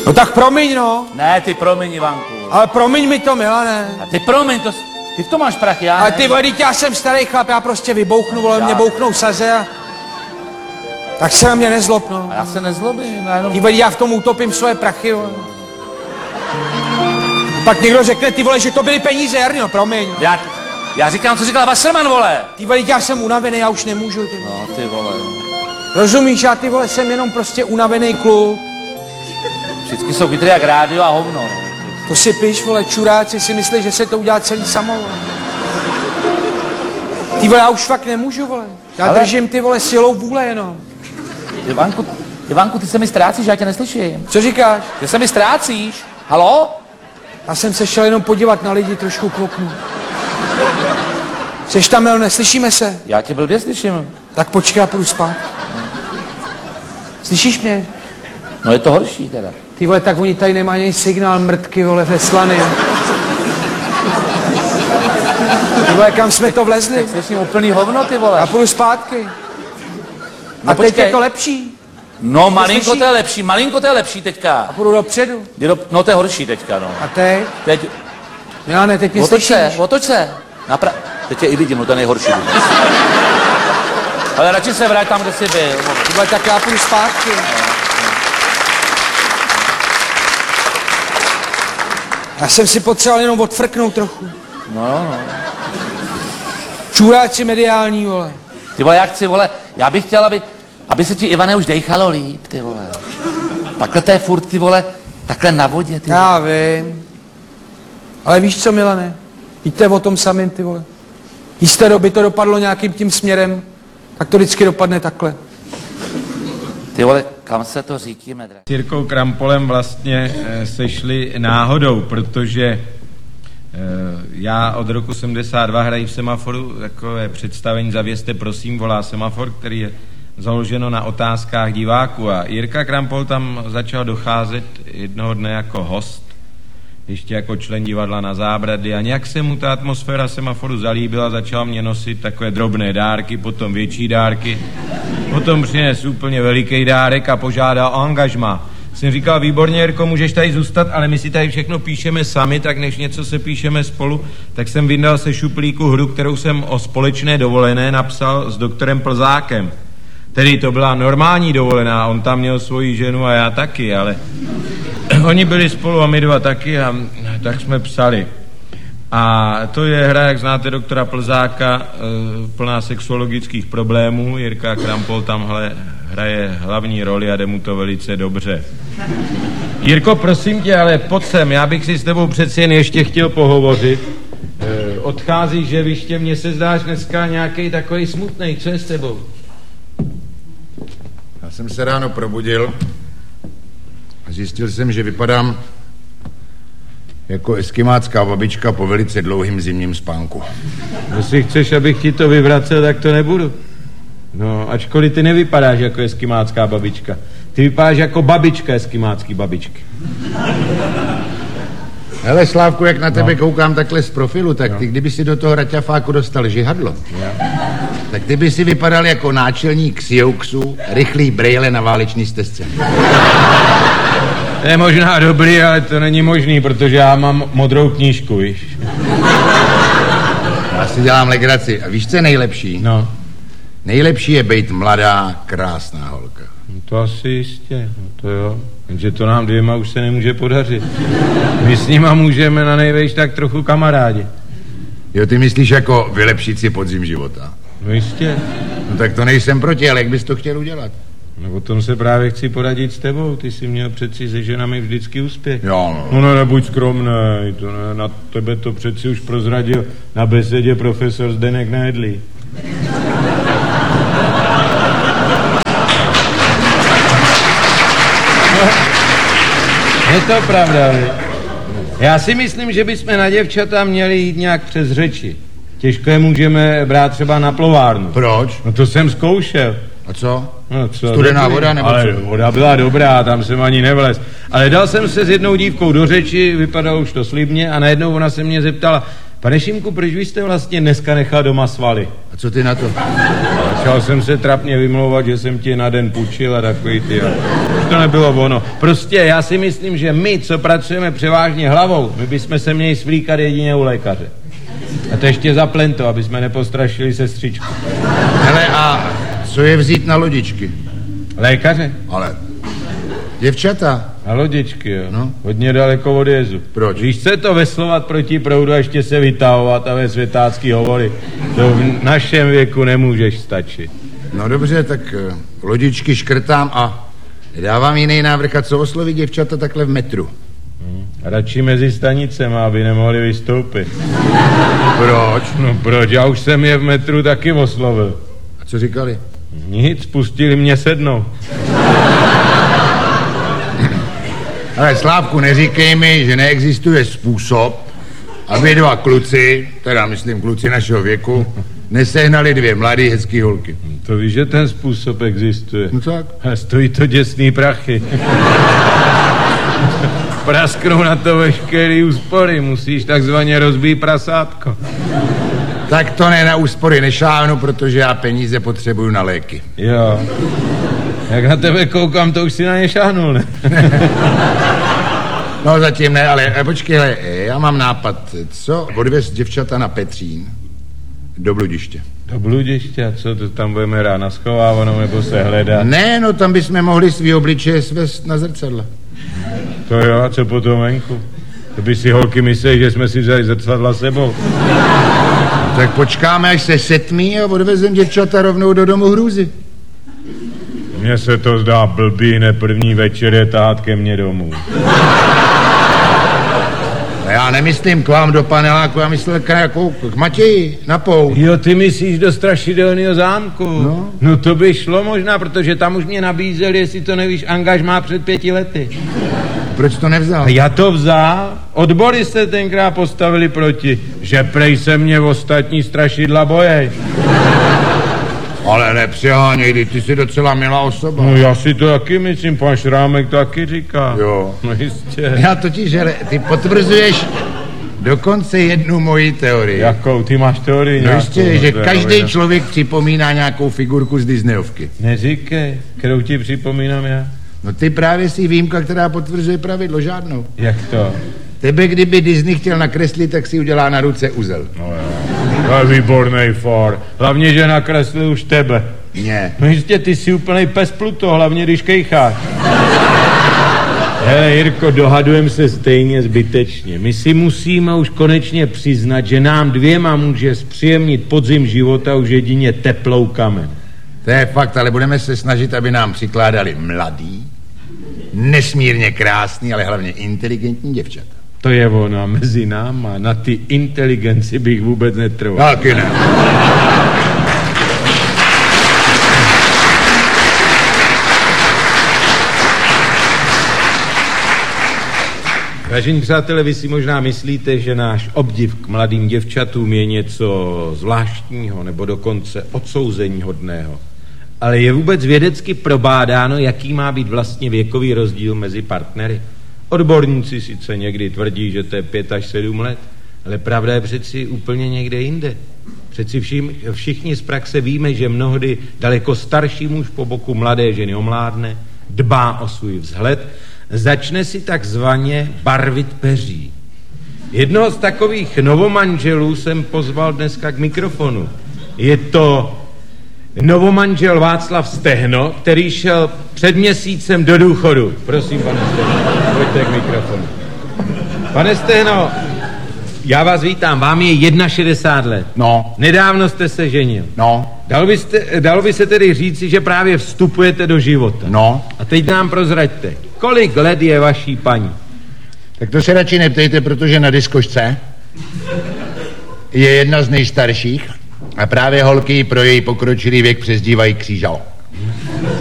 No tak promiň, no. Ne, ty promiň, Ivanku. Ale promiň mi to, Milane. A ty promiň, ty v tom máš prachy, já Ale ne. ty vole, já jsem starý chlap, já prostě vybouchnu, vole, mě bouchnou saze a... Tak se na mě nezlob, no. A já se nezlobím, já jenom... Ty vole, já v tom utopím svoje prachy, vole. Pak někdo řekne, ty vole, že to byly peníze, Jarno, promiň. Já říkám, co říkal Wasserman, vole. Ty vole, já jsem unavený, já už nemůžu, ty vole. No, ty vole. Rozumíš, já ty vole jsem jenom prostě unavený kluk. Vždycky jsou chytrý jak rádio a hovno. To si píš, vole, čuráci si myslí, že se to udělá celý samo, vole. Ty vole, já už fakt nemůžu, vole. Já držím ty vole silou vůle jenom. Ivanku, ty se mi ztrácíš, já tě neslyším. Co říkáš? Ty se mi ztrácíš. Haló? Já jsem se šel jenom podívat na lidi trošku k oknu. Jseš tam, Mel, neslyšíme se? Já tě blbě slyším. Tak počkej, já půjdu spát. Slyšíš mě? No je to horší teda. Ty vole, tak oni tady nemají ani signál mrtky, vole, ve Slany. Ty vole, kam jsme to vlezli? Tak slyším úplný hovno, ty vole. Já půjdu zpátky. No a teď je to lepší. No malinko to je lepší teďka. A půjdu dopředu. No to je horší teďka, no. A teď? Teď... Milane, teď mě slyšíš. Otoč se. Teď tě i vidím, no to je nejhorší. Ale radši se vrať tam, kde jsi byl. Ty vole, tak já půjdu zpátky. Já jsem si potřeboval jenom odfrknout trochu. No. Čuráci mediální, vole. Ty vole, jak chci, vole, já bych chtěl, aby se ti, Ivane, už dejchalo líp, ty vole. Takhle to je furt, ty vole, takhle na vodě, ty vole. Já vím. Ale víš co, Milane? Víte o tom samým, ty vole. Jisté doby to dopadlo nějakým tím směrem, tak to vždycky dopadne takhle. Ty vole, kam se to řídíme, S Jirkou Krampolem vlastně sešli náhodou, protože já od roku 72 hraji v Semaforu takové představení Zavěste prosím, volá Semafor, který je založeno na otázkách diváků a Jirka Krampol tam začal docházet jednoho dne jako host, ještě jako člen divadla Na zábradlí a nějak se mu ta atmosféra Semaforu zalíbila, začal mě nosit takové drobné dárky, potom větší dárky, potom přines úplně veliký dárek a požádal o angažmá. Jsem říkal, výborně, Jirko, můžeš tady zůstat, ale my si tady všechno píšeme sami, tak než něco se píšeme spolu, tak jsem vyndal se šuplíku hru, kterou jsem o společné dovolené napsal s doktorem Plzákem. Tedy to byla normální dovolená, on tam měl svoji ženu a já taky, ale oni byli spolu a my dva taky a tak jsme psali. A to je hra, jak znáte doktora Plzáka, plná sexuologických problémů. Jirka Krampol tam hraje hlavní roli a jde mu to velice dobře. Jirko, prosím tě, ale pojď sem, já bych si s tebou přeci jen ještě chtěl pohovořit. Odcházíš, že víště, mně se zdáš dneska nějaký takový smutnej, co je s tebou? Já jsem se ráno probudil a zjistil jsem, že vypadám jako eskimácká babička po velice dlouhým zimním spánku. Jestli chceš, abych ti to vyvracel, tak to nebudu. No, ačkoliv ty nevypadáš jako eskimácká babička. Ty vypadáš jako babička eskimácký babičky. Hele, Slávku, jak na tebe koukám takhle z profilu, tak ty kdyby si do toho raťafáku dostal žihadlo, tak ty by si vypadal jako náčelník Siouxu, rychlý brejle na válečný stezce. To je možná dobrý, ale to není možný, protože já mám modrou knížku, víš. Já si dělám legraci. A víš, co je nejlepší? No. Nejlepší je být mladá, krásná holka. No to asi jistě, no to jo. Jenže to nám dvěma už se nemůže podařit. My s nima můžeme na nejvejš tak trochu kamarádi. Jo, ty myslíš jako vylepšit si podzim života? No jistě. No tak to nejsem proti, ale jak bys to chtěl udělat? No o tom se právě chci poradit s tebou, ty jsi měl přeci se ženami vždycky úspěch. Jo, no. No nebuď skromnej, to ne, na tebe to přeci už prozradil na besedě profesor Zdeněk Nejedlý. Je to pravda, vy? Já si myslím, že bychom na děvčata měli jít nějak přes řeči. Těžko je můžeme brát třeba na plovárnu. Proč? No to jsem zkoušel. A co? No co? Studená voda nebo ale co? Voda byla dobrá, tam jsem ani nevlez. Ale dal jsem se s jednou dívkou do řeči, vypadalo už to slibně a najednou ona se mě zeptala, pane Šimku, proč vy jste vlastně dneska nechal doma svaly? A A co ty na to? Začal jsem se trapně vymlouvat, že jsem ti na den půjčil a takový ty. Už to nebylo ono. Prostě já si myslím, že my, co pracujeme převážně hlavou, my bychom se měli svlíkat jedině u lékaře. A to ještě za plento, aby jsme nepostrašili sestřičku. Hele, a co je vzít na lodičky? Lékaře? Ale děvčata. Na lodičky, jo. No. Hodně daleko od jezu. Proč? Víš, co je to veslovat proti proudu a ještě se vytahovat a ve světácký hovory? To v našem věku nemůžeš stačit. No dobře, tak lodičky škrtám a dávám jiný návrh. A co osloví děvčata takhle v metru? Radši mezi stanicemi, aby nemohli vystoupit. Proč? No proč? Já už jsem je v metru taky oslovil. A co říkali? Nic, pustili mě sednout. Ale Slávku, neříkej mi, že neexistuje způsob, aby dva kluci, teda myslím kluci našeho věku, nesehnali dvě mladé hezký holky. To víš, že ten způsob existuje. No tak. A stojí to děsný prachy. Prasknou na to veškerý úspory, musíš takzvaně rozbít prasátko. Tak to ne, na úspory nešáhnu, protože já peníze potřebuju na léky. Jo. Jak na tebe koukám, to už si na ně šáhnul, ne? No zatím ne, ale počkej, hele, já mám nápad. Co odvez děvčata na Petřín do bludiště? Do bludiště, a co to tam budeme rád na schovávanou nebo se hledat? Ne, no tam bychom mohli svý obličeje svést na zrcadle. To jo, a co potom venku? To by si holky mysleli, že jsme si vzali zrcadla sebou. Tak počkáme, až se setmí a odvezem děvčata rovnou do domu hrůzy. Mně se to zdá blbý, ne první večer je tahat ke mně domů. Já nemyslím k vám do paneláku, já myslel k Matěji, na pouť. Jo, ty myslíš do Strašidelného zámku. No to by šlo možná, protože tam už mě nabízeli, jestli to nevíš, angažmá před 5 lety. Proč to nevzal? A já to vzal. Odbory se tenkrát postavili proti, že prej se mě ostatní strašidla bojej. Ale nepřeháněj, ty jsi docela milá osoba. No já si to taky myslím, pan Šrámek to taky říká. Jo. No jistě. Já totiž, hele, ty potvrzuješ dokonce jednu moji teorii. Jakou? Ty máš teorii No nějakou? jistě, že to je každý novina. člověk připomíná nějakou figurku z Disneyovky. Neříkej, kterou ti připomínám já. No ty právě jsi výjimka, která potvrzuje pravidlo, žádnou. Jak to? Tebe, kdyby Disney chtěl nakreslit, tak si udělá na ruce uzel. No jo. To je výborný for. Hlavně, že nakreslil už tebe. Ne. No jistě, ty jsi úplnej pes Pluto, hlavně když kejcháš. Hele, Jirko, dohadujeme se stejně zbytečně. My si musíme už konečně přiznat, že nám dvěma může zpříjemnit podzim života už jedině teplou kamen. To je fakt, ale budeme se snažit, aby nám přikládali mladý, nesmírně krásný, ale hlavně inteligentní děvčata. To je ono, mezi náma, na ty inteligenci bych vůbec netrval. Taky ne. Vážení přátelé, vy si možná myslíte, že náš obdiv k mladým děvčatům je něco zvláštního nebo dokonce odsouzeníhodného. Ale je vůbec vědecky probádáno, jaký má být vlastně věkový rozdíl mezi partnery. Odborníci sice někdy tvrdí, že to je 5 až 7 let, ale pravda je přeci úplně někde jinde. Přeci všichni z praxe víme, že mnohdy daleko starší muž po boku mladé ženy omládne, dbá o svůj vzhled, začne si takzvaně barvit peří. Jednoho z takových novomanželů jsem pozval dneska k mikrofonu. Je to novomanžel Václav Stehno, který šel před měsícem do důchodu. Prosím, pane Stehno, pojďte k mikrofonu. Pane Stehno, já vás vítám, vám je 61 let. No. Nedávno jste se ženil. No. Dalo by se tedy říci, že právě vstupujete do života. No. A teď nám prozraďte, kolik let je vaší paní? Tak to se radši neptejte, protože na diskošce je jedna z nejstarších a právě holky pro její pokročilý věk přezdívají křížal.